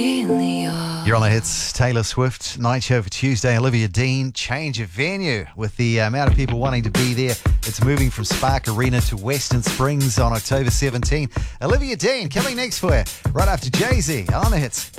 You're on the hits. Taylor Swift, night show for Tuesday. Olivia Dean, change of venue with the amount of people wanting to be there. It's moving from Spark Arena to Western Springs on October 17. Olivia Dean coming next for you, right after Jay-Z on the hits.